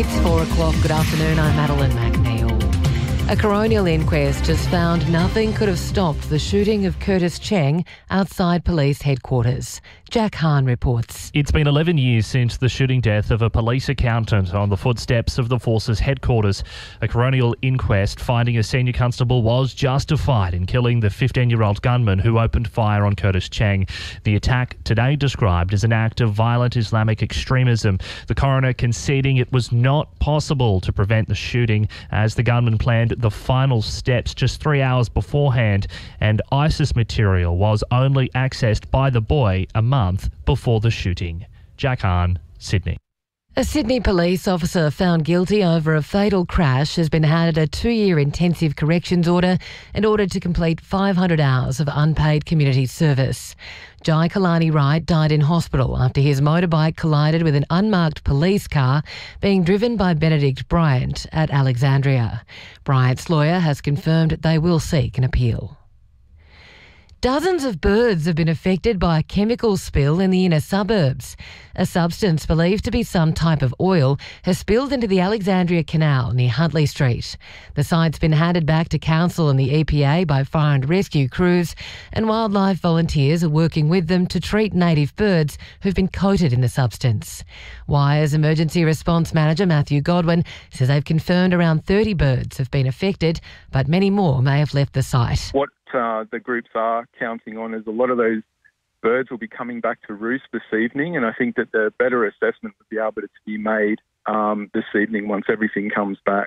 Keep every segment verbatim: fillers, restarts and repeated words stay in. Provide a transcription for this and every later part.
It's four o'clock. Good afternoon. I'm Madeline McNeil. A coronial inquest has found nothing could have stopped the shooting of Curtis Cheng outside police headquarters. Jack Hahn reports. It's been eleven years since the shooting death of a police accountant on the footsteps of the force's headquarters. A coronial inquest finding a senior constable was justified in killing the fifteen-year-old gunman who opened fire on Curtis Cheng. The attack today described as an act of violent Islamic extremism. The coroner conceding it was not possible to prevent the shooting as the gunman planned the final steps just three hours beforehand, and ISIS material was only accessed by the boy a month before the shooting. Jack Hahn, Sydney. A Sydney police officer found guilty over a fatal crash has been handed a two-year intensive corrections order and ordered to complete five hundred hours of unpaid community service. Jai Kalani Wright died in hospital after his motorbike collided with an unmarked police car being driven by Benedict Bryant at Alexandria. Bryant's lawyer has confirmed they will seek an appeal. Dozens of birds have been affected by a chemical spill in the inner suburbs. A substance believed to be some type of oil has spilled into the Alexandria Canal near Huntley Street. The site's been handed back to council and the E P A by fire and rescue crews, and wildlife volunteers are working with them to treat native birds who've been coated in the substance. Wire's emergency response manager Matthew Godwin says they've confirmed around thirty birds have been affected, but many more may have left the site. What uh, the groups are counting on is a lot of those birds will be coming back to roost this evening, and I think that the better assessment would be able to be made um, this evening once everything comes back.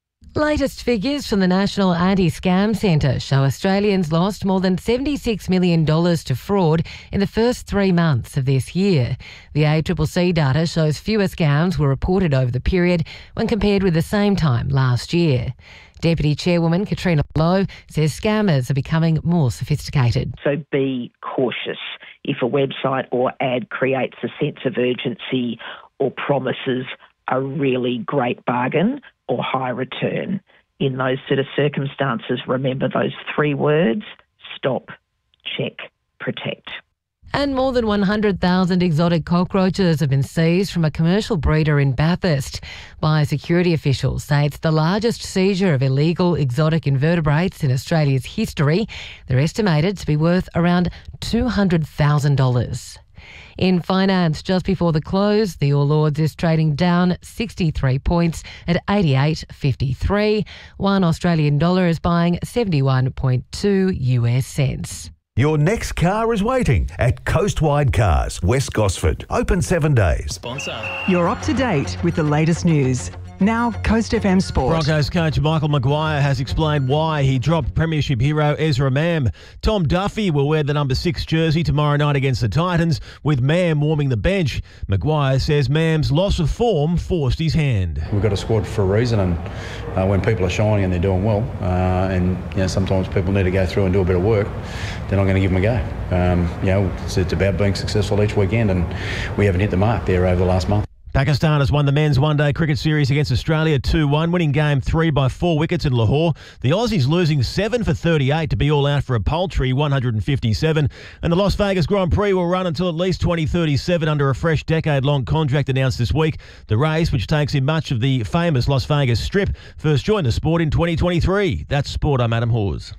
Latest figures from the National Anti-Scam Centre show Australians lost more than seventy-six million dollars to fraud in the first three months of this year. The A C C C data shows fewer scams were reported over the period when compared with the same time last year. Deputy Chairwoman Katrina Lowe says scammers are becoming more sophisticated. So be cautious. If a website or ad creates a sense of urgency or promises a really great bargain or high return, in those sort of circumstances, remember those three words: stop, check, protect. And more than one hundred thousand exotic cockroaches have been seized from a commercial breeder in Bathurst. Biosecurity officials say it's the largest seizure of illegal exotic invertebrates in Australia's history. They're estimated to be worth around two hundred thousand dollars. In finance, just before the close, the All Ords is trading down sixty-three points at eighty-eight fifty-three. One Australian dollar is buying seventy-one point two U S cents. Your next car is waiting at Coastwide Cars, West Gosford. Open seven days. Sponsor. You're up to date with the latest news. Now, Coast F M Sport. Broncos coach Michael Maguire has explained why he dropped Premiership hero Ezra Mam. Tom Duffy will wear the number six jersey tomorrow night against the Titans, with Mam warming the bench. Maguire says Mam's loss of form forced his hand. We've got a squad for a reason, and uh, when people are shining and they're doing well, uh, and you know, sometimes people need to go through and do a bit of work, then I'm going to give them a go. Um, you know, it's, it's about being successful each weekend, and we haven't hit the mark there over the last month. Pakistan has won the men's one-day cricket series against Australia two one, winning game three by four wickets in Lahore. The Aussies losing seven for thirty-eight to be all out for a paltry one hundred fifty-seven. And the Las Vegas Grand Prix will run until at least twenty thirty-seven under a fresh decade-long contract announced this week. The race, which takes in much of the famous Las Vegas Strip, first joined the sport in twenty twenty-three. That's Sport. I'm Adam Hawes.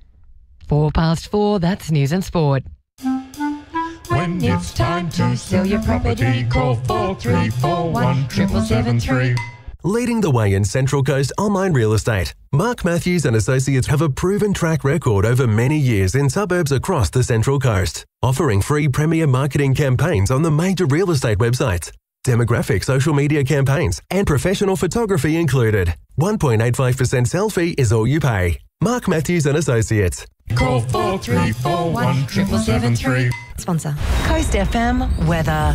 Four past four, that's News and Sport. When it's time to sell your property, call four three four one, seven seven three. Leading the way in Central Coast online real estate, Mark Matthews and Associates have a proven track record over many years in suburbs across the Central Coast, offering free premier marketing campaigns on the major real estate websites, demographic social media campaigns, and professional photography included. one point eight five percent sell fee is all you pay. Mark Matthews and Associates. Call four three four one, seven seven three. Sponsor. Coast F M weather.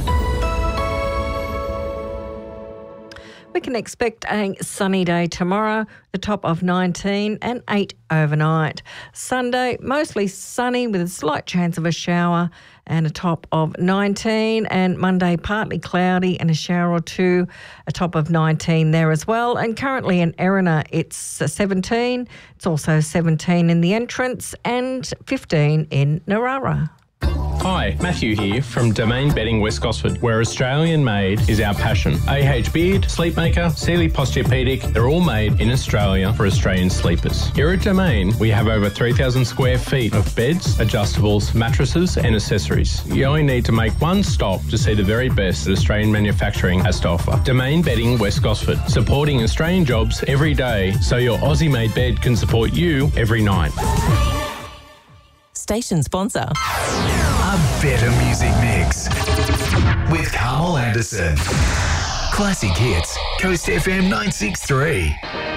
We can expect a sunny day tomorrow, the top of nineteen and eight overnight. Sunday, mostly sunny with a slight chance of a shower and a top of nineteen. And Monday, partly cloudy and a shower or two, a top of nineteen there as well. And currently in Erina, it's seventeen. It's also seventeen in the entrance and fifteen in Narara. Hi, Matthew here from Domain Bedding West Gosford, where Australian made is our passion. A H Beard, Sleepmaker, Sealy Posturepedic, they're all made in Australia for Australian sleepers. Here at Domain, we have over three thousand square feet of beds, adjustables, mattresses and accessories. You only need to make one stop to see the very best that Australian manufacturing has to offer. Domain Bedding West Gosford, supporting Australian jobs every day so your Aussie-made bed can support you every night. Station sponsor. A better music mix with Carl Anderson. Classic hits, Coast F M nine six three.